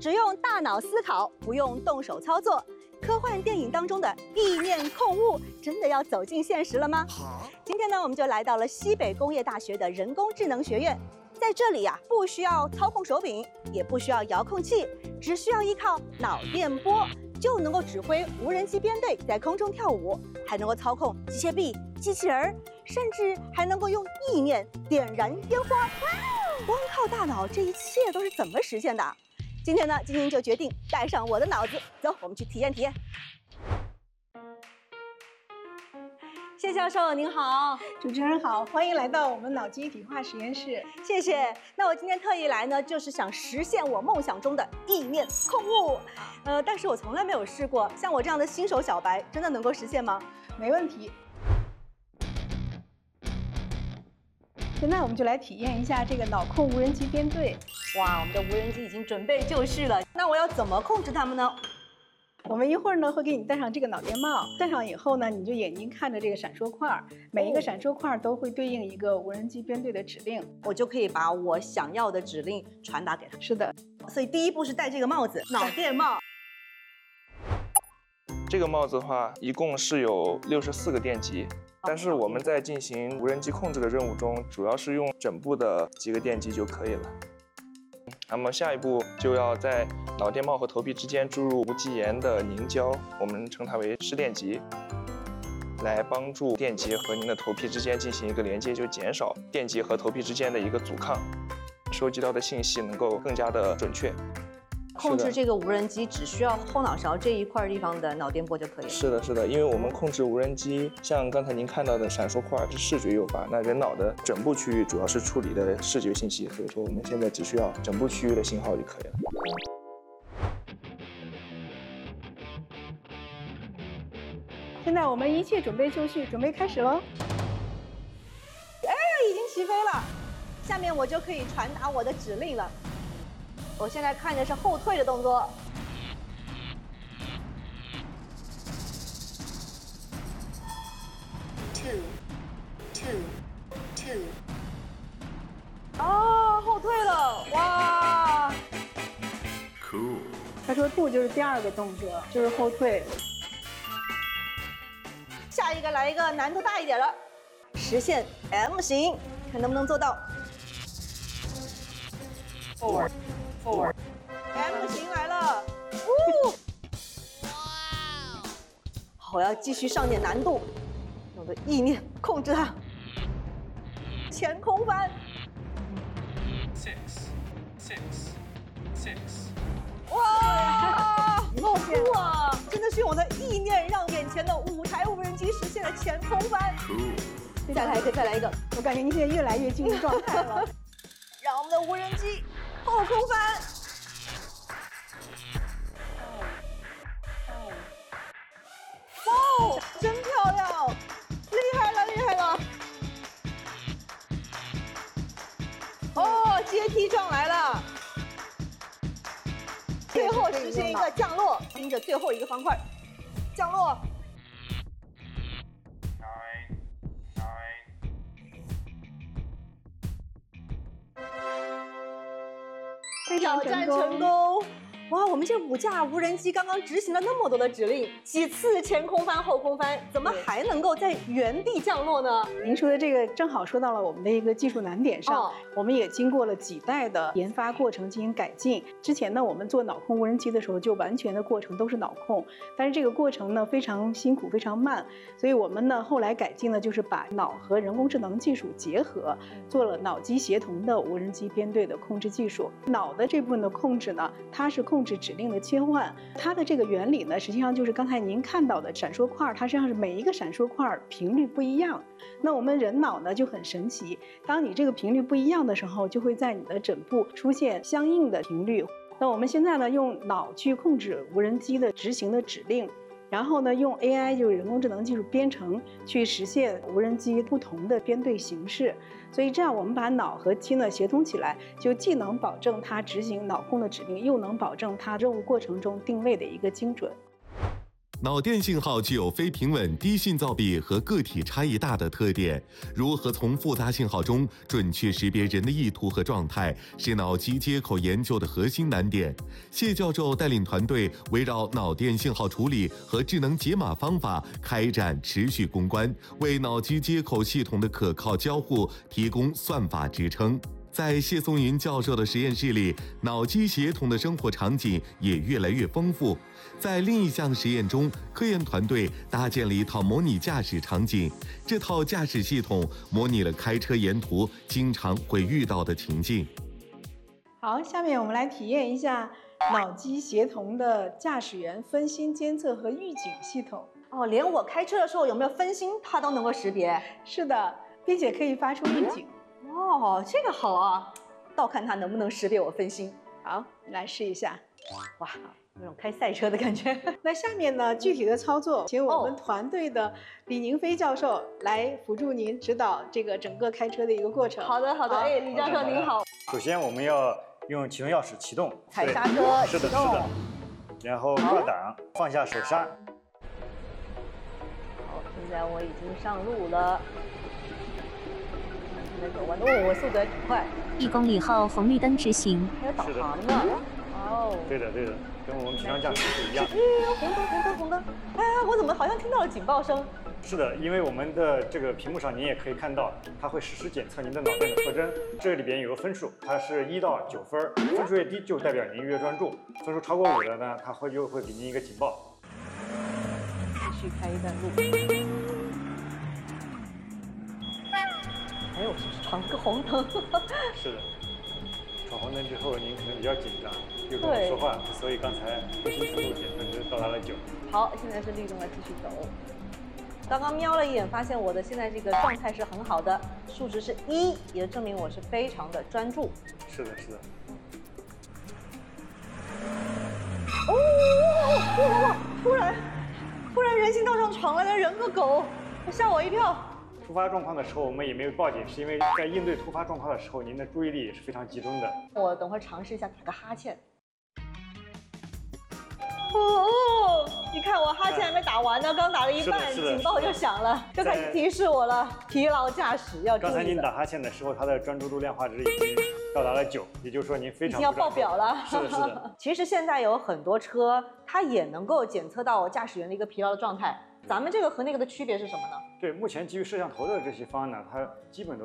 只用大脑思考，不用动手操作。科幻电影当中的意念控物，真的要走进现实了吗？今天呢，我们就来到了西北工业大学的人工智能学院。在这里呀，不需要操控手柄，也不需要遥控器，只需要依靠脑电波，就能够指挥无人机编队在空中跳舞，还能够操控机械臂、机器人，甚至还能够用意念点燃烟花。光靠大脑，这一切都是怎么实现的？今天呢，晶晶就决定带上我的脑子，走，我们去体验体验。谢教授您好， 主持人好，欢迎来到我们脑机一体化实验室。 谢谢。那我今天特意来呢，就是想实现我梦想中的意念控物。但是我从来没有试过，像我这样的新手小白，真的能够实现吗？ 没问题。现在我们就来体验一下这个脑控无人机编队。 哇，我们的无人机已经准备就绪了。那我要怎么控制它们呢？ 我们一会儿呢会给你戴上这个脑电帽，戴上以后呢，你就眼睛看着这个闪烁块，每一个闪烁块都会对应一个无人机编队的指令， 我就可以把我想要的指令传达给它。 是的， 所以第一步是戴这个帽子，脑电帽。 这个帽子的话，一共是有64个电极，但是我们在进行无人机控制的任务中，主要是用枕部的几个电极就可以了。那么下一步就要在脑电帽和头皮之间注入无机盐的凝胶，我们称它为湿电极，来帮助电极和您的头皮之间进行一个连接，就减少电极和头皮之间的一个阻抗，收集到的信息能够更加的准确。 控制这个无人机只需要后脑勺这一块地方的脑电波就可以了。 是的，是的，因为我们控制无人机，像刚才您看到的闪烁块是视觉诱发，那人脑的枕部区域主要是处理的视觉信息，所以说我们现在只需要枕部区域的信号就可以了。 现在我们一切准备就绪，准备开始喽。 哎，已经起飞了，下面我就可以传达我的指令了。我现在看的是后退的动作。two。哦，后退了，哇 ！Cool。 他说 "2" 就是第二个动作，就是后退。 下一个来一个难度大一点的，实现 M 型，看能不能做到。4。M 型来了，好，我要继续上点难度，用我的意念控制它。前空翻。哇！哇！真的是用我的意念让眼前的5台无人机实现了前空翻。再来一个，再来一个！ 我感觉你现在越来越进入状态了。 让我们的无人机后空翻。哇，真漂亮！厉害了，厉害了！哦，阶梯状来了。最后实现一个降落，盯着最后一个方块，降落。挑战成功！哇，我们这5架无人机刚刚执行了那么多的指令，几次前空翻、后空翻，怎么还能够在原地降落呢？ 您说的这个正好说到了我们的一个技术难点上，我们也经过了几代的研发过程进行改进。之前呢，我们做脑控无人机的时候，就完全的过程都是脑控，但是这个过程呢非常辛苦、非常慢，所以我们呢后来改进呢，就是把脑和人工智能技术结合，做了脑机协同的无人机编队的控制技术。脑的这部分的控制呢，它是控制指令的切换，它的这个原理呢，实际上就是刚才您看到的闪烁块，它实际上是每一个闪烁块频率不一样。那我们人脑呢就很神奇，当你这个频率不一样的时候，就会在你的枕部出现相应的频率。那我们现在呢用脑去控制无人机的执行的指令，然后呢用 AI 就是人工智能技术编程去实现无人机不同的编队形式。所以这样我们把脑和机呢协同起来，就既能保证它执行脑控的指令，又能保证它任务过程中定位的一个精准。 脑电信号具有非平稳、低信噪比和个体差异大的特点。如何从复杂信号中准确识别人的意图和状态，是脑机接口研究的核心难点。谢教授带领团队围绕脑电信号处理和智能解码方法开展持续攻关，为脑机接口系统的可靠交互提供算法支撑。在谢松云教授的实验室里，脑机协同的生活场景也越来越丰富。在另一项实验中，科研团队搭建了一套模拟驾驶场景，这套驾驶系统模拟了开车沿途经常会遇到的情境。 好，下面我们来体验一下脑机协同的驾驶员分心监测和预警系统。 哦，连我开车的时候有没有分心，它都能够识别。 是的，并且可以发出预警。 哦，这个好啊，倒看它能不能识别我分心。 好，你来试一下。 哇，那种开赛车的感觉。 那下面呢，具体的操作，请我们团队的李宁飞教授来辅助您指导这个整个开车的一个过程。 好的，好的。哎，李教授您好。 首先我们要用启动钥匙启动， 踩刹车， 是的，是的。然后挂档，放下手刹。 好，现在我已经上路了。现在走弯，哦，我速度还挺快。 1公里后红绿灯直行。 还有导航呢。哦。 对的，对的，跟我们平常驾驶是一样。 红灯，红灯，红灯。哎，我怎么好像听到了警报声？ 是的，因为我们的这个屏幕上您也可以看到，它会实时检测您的脑电的特征。这里边有个分数，它是1到9分，分数越低就代表您越专注，分数超过5的呢，它就会给您一个警报。 继续开一段路。哎呦，闯个红灯。 是的，闯红灯之后您可能比较紧张，又跟我说话，所以刚才分心程度减分值到达了9。 好，现在是律动了，继续走。刚刚瞄了一眼，发现我的现在这个状态是很好的，数值是1，也证明我是非常的专注。 是的，是的。 哦，突然人行道上闯来了人和狗，吓我一跳。 突发状况的时候，我们也没有报警，是因为在应对突发状况的时候，您的注意力也是非常集中的。 我等会儿尝试一下打个哈欠。哦，你看我哈欠还没打完呢，刚打了一半，警报就响了，就开始提示我了，疲劳驾驶要注意。 刚才您打哈欠的时候，它的专注度量化值已经到达了9，也就是说您非常已经要爆表了。 是的，是的。 其实现在有很多车，它也能够检测到驾驶员的一个疲劳的状态。咱们这个和那个的区别是什么呢？ 对，目前基于摄像头的这些方案呢，它基本都